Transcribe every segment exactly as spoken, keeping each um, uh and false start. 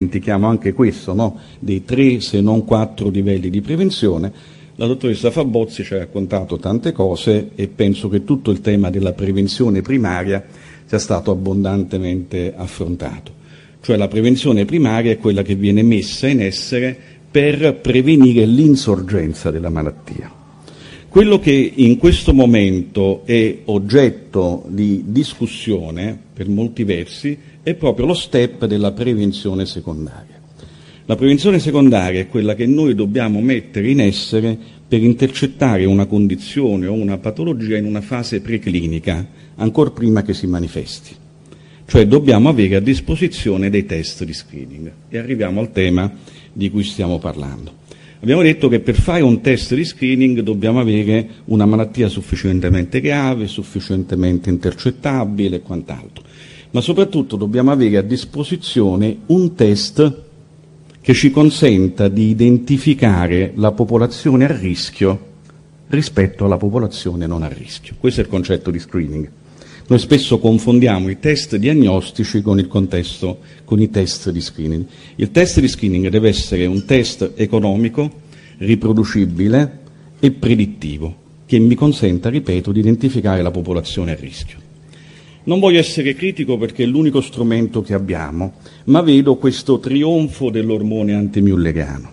dimentichiamo anche questo, no? Dei tre se non quattro livelli di prevenzione. La dottoressa Fabozzi ci ha raccontato tante cose e penso che tutto il tema della prevenzione primaria sia stato abbondantemente affrontato. Cioè la prevenzione primaria è quella che viene messa in essere per prevenire l'insorgenza della malattia. Quello che in questo momento è oggetto di discussione, per molti versi, è proprio lo step della prevenzione secondaria. La prevenzione secondaria è quella che noi dobbiamo mettere in essere per intercettare una condizione o una patologia in una fase preclinica, ancor prima che si manifesti. Cioè dobbiamo avere a disposizione dei test di screening. E arriviamo al tema di cui stiamo parlando. Abbiamo detto che per fare un test di screening dobbiamo avere una malattia sufficientemente grave, sufficientemente intercettabile e quant'altro. Ma soprattutto dobbiamo avere a disposizione un test che ci consenta di identificare la popolazione a rischio rispetto alla popolazione non a rischio. Questo è il concetto di screening. Noi spesso confondiamo i test diagnostici con il contesto, con i test di screening. Il test di screening deve essere un test economico, riproducibile e predittivo, che mi consenta, ripeto, di identificare la popolazione a rischio. Non voglio essere critico perché è l'unico strumento che abbiamo, ma vedo questo trionfo dell'ormone antimülleriano.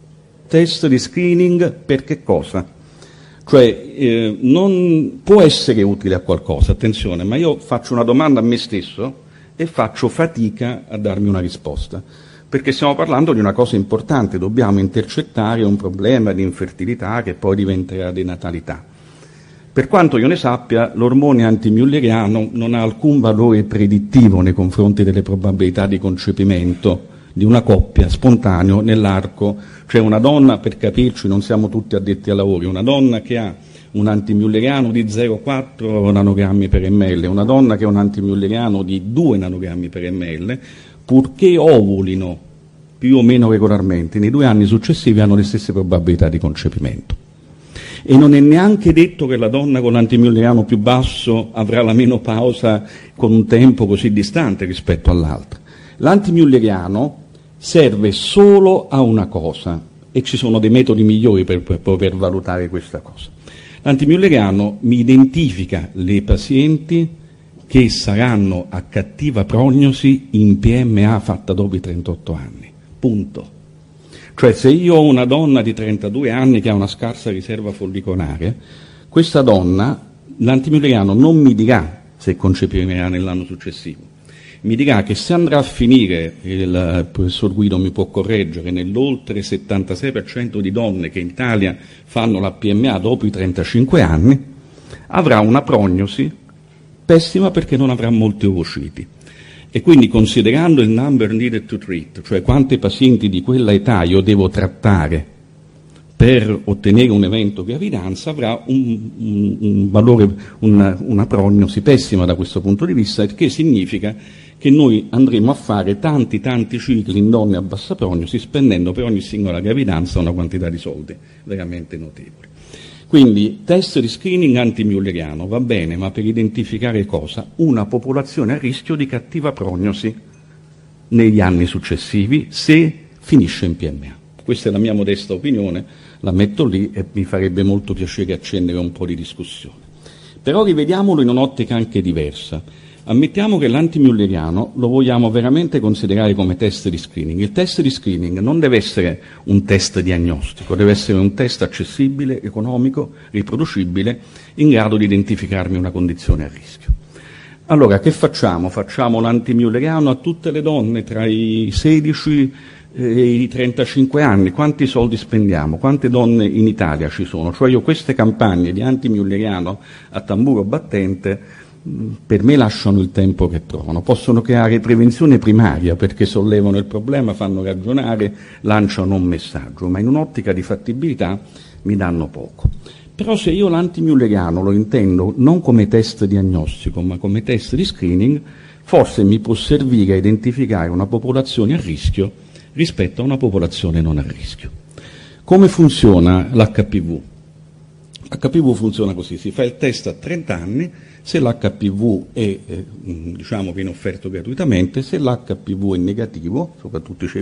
Test di screening per che cosa? Cioè eh, non può essere utile a qualcosa, attenzione, ma io faccio una domanda a me stesso e faccio fatica a darmi una risposta, perché stiamo parlando di una cosa importante, dobbiamo intercettare un problema di infertilità che poi diventerà di natalità. Per quanto io ne sappia, l'ormone antimülleriano non ha alcun valore predittivo nei confronti delle probabilità di concepimento di una coppia spontaneo nell'arco, cioè una donna, per capirci, non siamo tutti addetti ai lavori, una donna che ha un antimülleriano di zero virgola quattro nanogrammi per ml, una donna che ha un antimülleriano di due nanogrammi per ml, purché ovulino più o meno regolarmente, nei due anni successivi hanno le stesse probabilità di concepimento. E non è neanche detto che la donna con l'antimülleriano più basso avrà la menopausa con un tempo così distante rispetto all'altra. L'antimülleriano serve solo a una cosa e ci sono dei metodi migliori per, per poter valutare questa cosa. L'antimülleriano mi identifica le pazienti che saranno a cattiva prognosi in P M A fatta dopo i trentotto anni, punto. Cioè se io ho una donna di trentadue anni che ha una scarsa riserva follicolare, questa donna, l'antimülleriano non mi dirà se concepirà nell'anno successivo, mi dirà che se andrà a finire, il professor Guido mi può correggere, nell'oltre settantasei per cento di donne che in Italia fanno la P M A dopo i trentacinque anni, avrà una prognosi pessima perché non avrà molti ovociti. E quindi considerando il number needed to treat, cioè quanti pazienti di quella età io devo trattare per ottenere un evento gravidanza, avrà un, un, un valore, una, una prognosi pessima da questo punto di vista, il che significa che noi andremo a fare tanti tanti cicli in donne a bassa prognosi, spendendo per ogni singola gravidanza una quantità di soldi veramente notevole. Quindi test di screening antimülleriano va bene, ma per identificare cosa? Una popolazione a rischio di cattiva prognosi negli anni successivi se finisce in P M A. Questa è la mia modesta opinione, la metto lì e mi farebbe molto piacere accendere un po' di discussione. Però rivediamolo in un'ottica anche diversa. Ammettiamo che l'antimülleriano lo vogliamo veramente considerare come test di screening. Il test di screening non deve essere un test diagnostico, deve essere un test accessibile, economico, riproducibile, in grado di identificarmi una condizione a rischio. Allora, che facciamo? Facciamo l'antimülleriano a tutte le donne tra i sedici e i trentacinque anni. Quanti soldi spendiamo? Quante donne in Italia ci sono? Cioè io queste campagne di antimülleriano a tamburo battente per me lasciano il tempo che trovano. Possono creare prevenzione primaria perché sollevano il problema, fanno ragionare, lanciano un messaggio, ma in un'ottica di fattibilità mi danno poco. Però se io l'antimülleriano lo intendo non come test diagnostico ma come test di screening, forse mi può servire a identificare una popolazione a rischio rispetto a una popolazione non a rischio. Come funziona l'H P V? L'H P V funziona così, si fa il test a trenta anni, se l'H P V è, eh, diciamo, viene offerto gratuitamente, se l'H P V è negativo, soprattutto i